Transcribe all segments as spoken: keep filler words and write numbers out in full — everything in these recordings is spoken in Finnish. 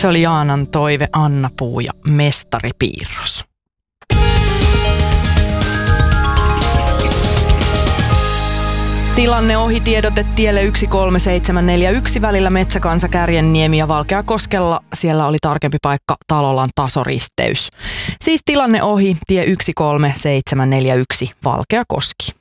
Se oli Jaanan toive, Anna Puu ja Mestaripiirros. Tilanne ohi, tiedote tielle yksi kolme seitsemän neljä yksi välillä Metsäkansa, Kärjenniemi ja Valkeakoskella. Siellä oli tarkempi paikka Talolan tasoristeys. Siis tilanne ohi, tie yksi kolme seitsemän neljä yksi Valkeakoski.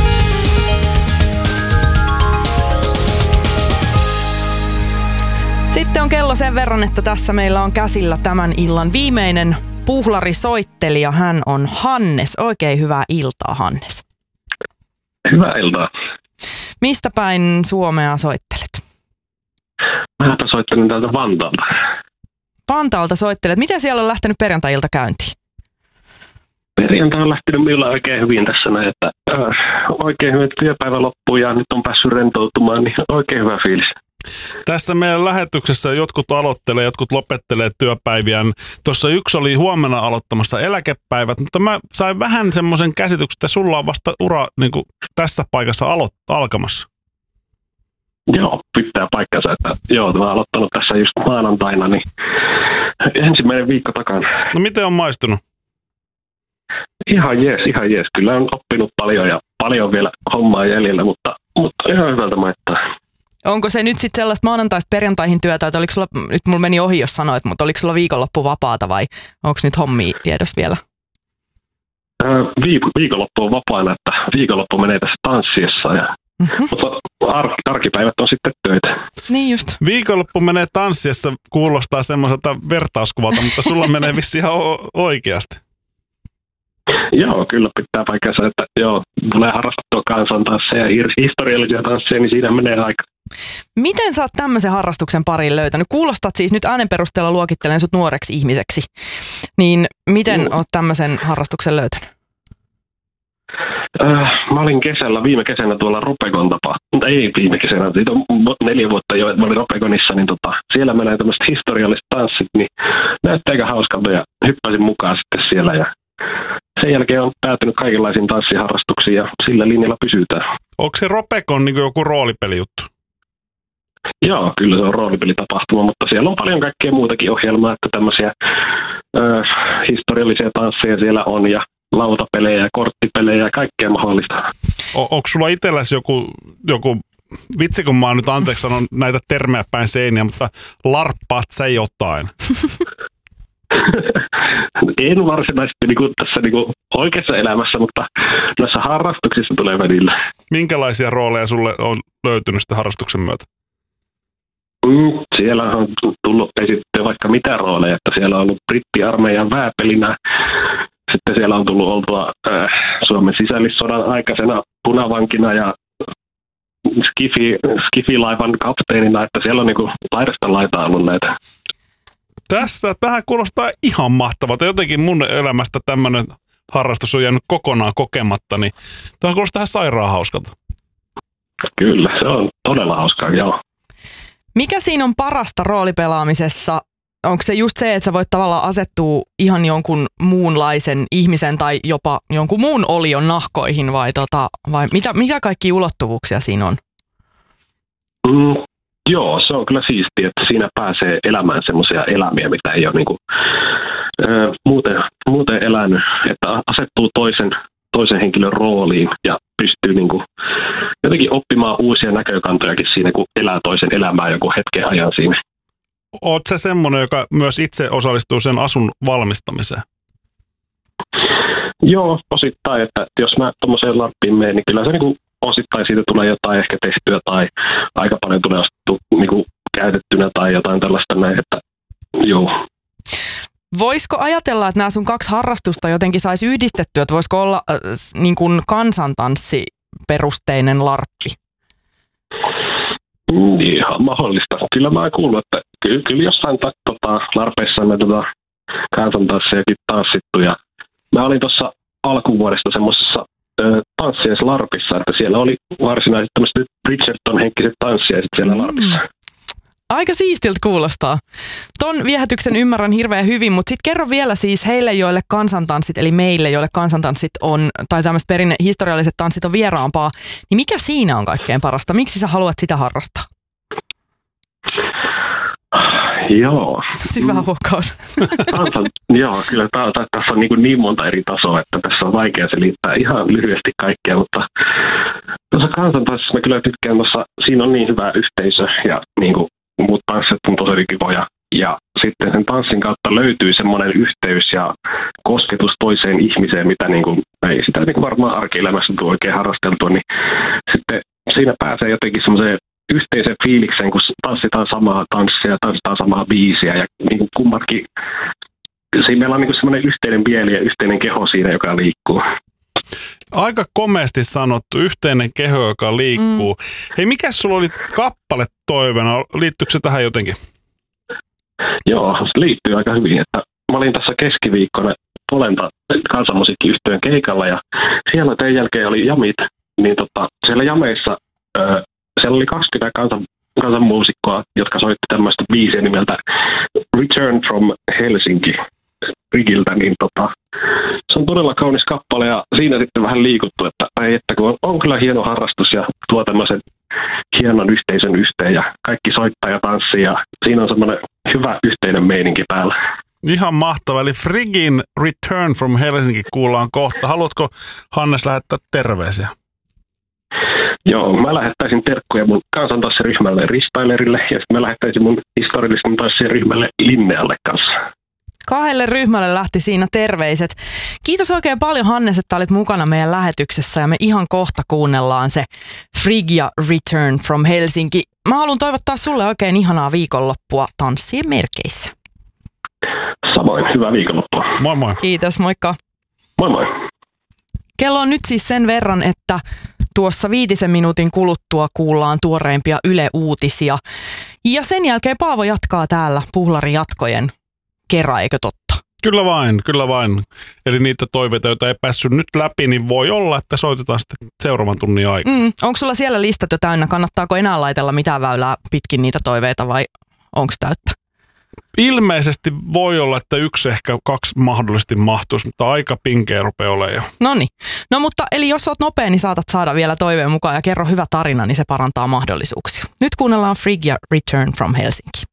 Sitten on kello sen verran, että tässä meillä on käsillä tämän illan viimeinen puhlarisoittelija. Hän on Hannes. Oikein hyvää iltaa, Hannes. Hyvää iltaa. Mistä päin Suomea soittelet? Mä soittelen täältä Vantaalta. Vantaalta soittelet. Miten siellä on lähtenyt perjantai-ilta käyntiin? Perjantai on lähtenyt minulla oikein hyvin tässä näin, että äh, oikein hyvin työpäivä loppuu ja nyt on päässyt rentoutumaan, niin oikein hyvä fiilis. Tässä meidän lähetyksessä jotkut aloittelee, jotkut lopettelee työpäiviään. Tuossa yksi oli huomenna aloittamassa eläkepäivät, mutta mä sain vähän semmoisen käsityksen, että sulla on vasta ura niin kuin tässä paikassa alo- alkamassa. Joo, pitää paikkansa, että joo, mä oon aloittanut tässä just maanantaina, niin ensimmäinen viikko takana. No miten on maistunut? Ihan jees, ihan jees. Kyllä on oppinut paljon ja paljon vielä hommaa jäljellä, mutta, mutta ihan hyvältä maittaa. Onko se nyt sitten sellaista maanantaista perjantaihin työtä, että oliko sulla, nyt mulla meni ohi jos sanoit, mutta oliko sulla viikonloppu vapaata vai onko nyt hommia tiedossa vielä? Viik- viikonloppu on vapaana, että viikonloppu menee tässä tanssiessa, ja, mm-hmm. mutta ar- arkipäivät on sitten töitä. Niin just. Viikonloppu menee tanssiessa, kuulostaa semmoiselta vertauskuvalta, mutta sulla menee vissi ihan o- oikeasti. Joo, kyllä pitää paikkansa, että joo, tulee harrastettua kansantansseja ja historiallisia tansseja, niin siinä menee aika. Miten sä oot tämmöisen harrastuksen pariin löytänyt? Kuulostat siis nyt äänen perusteella luokittelen sut nuoreksi ihmiseksi. Niin miten mm. oot tämmöisen harrastuksen löytänyt? Äh, mä olin kesällä, viime kesänä tuolla Ropekon tapa. Mutta ei viime kesänä, siitä on neljä vuotta jo, että mä olin Ropekonissa, niin tota, siellä menee tämmöiset historialliset tanssit, niin näyttää aika hauskalta ja hyppäsin mukaan sitten siellä ja sen jälkeen on päätynyt kaikenlaisiin tanssiharrastuksiin ja sillä linjalla pysytään. Onko se Ropekon niin kuin joku roolipelijuttu? Joo, kyllä se on roolipelitapahtuma, mutta siellä on paljon kaikkea muutakin ohjelmaa, että tämmöisiä ö, historiallisia tansseja siellä on ja lautapelejä ja korttipelejä ja kaikkea mahdollista. O- onko sulla itselläsi joku, joku, vitsi kun mä oon nyt anteeksi sanon näitä termejä päin seiniä, mutta larppaat sä jotain? En varsinaisesti niin kuin tässä niin kuin oikeassa elämässä, mutta näissä harrastuksissa tulee välillä. Minkälaisia rooleja sulle on löytynyt sitä harrastuksen myötä? Mm, siellä on tullut esittyä vaikka mitä rooleja, että siellä on ollut brittiarmeijan vääpelinä. Sitten siellä on tullut oltua äh, Suomen sisällissodan aikaisena punavankina ja skifi, skifilaivan kapteenina, että siellä on niin kuin laidasta laitaa ollut näitä. Tässä, tähän kuulostaa ihan mahtavalta. Jotenkin mun elämästä tämmöinen harrastus on jäänyt kokonaan kokematta, niin tämä kuulostaa ihan sairaan hauskalta. Kyllä, se on todella hauskaa, joo. Mikä siinä on parasta roolipelaamisessa? Onko se just se, että sä voit tavallaan asettua ihan jonkun muunlaisen ihmisen tai jopa jonkun muun olion nahkoihin vai, tota, vai mitä, mitä kaikkia ulottuvuuksia siinä on? Mm, joo, se on kyllä siistiä, että siinä pääsee elämään semmoisia elämiä, mitä ei ole niinku, ö, muuten, muuten elänyt, että asettuu toisen, toisen henkilön rooliin ja pystyy niinku jotenkin oppimaan uusia näkökantojakin siinä, kun elää toisen elämää joku hetken ajan siinä. Oot sä semmoinen, joka myös itse osallistuu sen asun valmistamiseen? Joo, osittain, että jos mä tommoseen larppiin menen, niin kyllä se niinku osittain siitä tulee jotain ehkä tehtyä tai aika paljon tulee niinku käytettynä tai jotain tällaista näin, että joo. Voisiko ajatella, että nämä sun kaksi harrastusta jotenkin saisi yhdistettyä, että voisiko olla äh, niin kuin kansantanssiperusteinen larppi? Ihan mahdollista. Kyllä mä oon kuullut, että kyllä, kyllä jossain tota, larpeissa on näitä tota, kansantanssiakin tanssittu. Ja mä olin tuossa alkuvuodesta semmoisessa tanssiessa larpissa, että siellä oli varsinaisesti tämmöiset Bridgerton-henkiset tanssiaiset siellä mm. larpissa. Aika siistiltä kuulostaa. Ton viehätyksen ymmärrän hirveän hyvin, mutta sitten kerro vielä siis heille, joille kansantanssit, eli meille, joille kansantanssit on, tai tämmöiset perinne historialliset tanssit on vieraampaa, niin mikä siinä on kaikkein parasta? Miksi sä haluat sitä harrastaa? Joo. Syvä huokkaus. Joo, kyllä tää, tää, tässä on niin, niin monta eri tasoa, että tässä on vaikea selittää ihan lyhyesti kaikkea, mutta tuossa kansantanssissa mä kyllä tykkään tuossa, siinä on niin hyvä yhteisö ja niin kuin, muut tanssit on tosi kivoja. Ja sitten sen tanssin kautta löytyy semmoinen yhteys ja kosketus toiseen ihmiseen, mitä niin kuin, ei sitä niin kuin varmaan arkielämässä tule oikein harrasteltua, niin sitten siinä pääsee jotenkin semmoiseen yhteisen fiilikseen, kun tanssitaan samaa tanssia, tanssitaan samaa biisiä ja niin kuin kummatkin, siinä meillä on niin kuin semmoinen yhteinen mieli ja yhteinen keho siinä, joka liikkuu. Aika komeasti sanottu, yhteinen keho, joka liikkuu. Mm. Hei, mikä sulla oli kappale toiveena? Liittyykö se tähän jotenkin? Joo, se liittyy aika hyvin, että mä olin tässä keskiviikkona Polenta kansanmusiikkiyhtiön keikalla ja siellä tämän jälkeen oli jamit, niin tota, siellä jameissa öö, siellä oli kaksikymmentä kansan, kansanmuusikkoa, jotka soitti tämmöistä biisiä nimeltä Return from Helsinki Rigiltä, niin tota, se on todella kaunis kappale ja siinä sitten vähän liikuttu, että, ei, että kun on, on kyllä hieno harrastus ja tuo tämmöisen hienon yhteisön yhteen ja kaikki soittaa ja tanssii ja siinä on semmoinen hyvä yhteinen meininki päällä. Ihan mahtava, eli Frigin Return from Helsinki kuullaan kohta. Haluatko, Hannes, lähettää terveisiä? Joo, mä lähettäisin terkkuja mun kansantanssiryhmälle Ristailerille ja sitten mä lähettäisin mun historiallisten tanssien ryhmälle Linnealle kanssa. Kahdelle ryhmälle lähti siinä terveiset. Kiitos oikein paljon, Hannes, että olit mukana meidän lähetyksessä ja me ihan kohta kuunnellaan se Frigia Return from Helsinki. Mä haluan toivottaa sulle oikein ihanaa viikonloppua tanssien merkeissä. Samoin, hyvää viikonloppua. Moi moi. Kiitos, moikka. Moi moi. Kello on nyt siis sen verran, että tuossa viitisen minuutin kuluttua kuullaan tuoreimpia Yle-uutisia. Ja sen jälkeen Paavo jatkaa täällä Puhlarin jatkojen kerran, eikö totta? Kyllä vain, kyllä vain. Eli niitä toiveita, joita ei päässyt nyt läpi, niin voi olla, että soitetaan sitten seuraavan tunnin aikaa. Mm, onko sulla siellä listat jo täynnä? Kannattaako enää laitella mitään väylää pitkin niitä toiveita vai onko täyttä? Ilmeisesti voi olla, että yksi ehkä kaksi mahdollisesti mahtuisi, mutta aika pinkeä rupeaa olemaan jo. Noniin. No mutta eli jos oot nopea, niin saatat saada vielä toiveen mukaan ja kerro hyvä tarina, niin se parantaa mahdollisuuksia. Nyt kuunnellaan Frigia Return from Helsinki.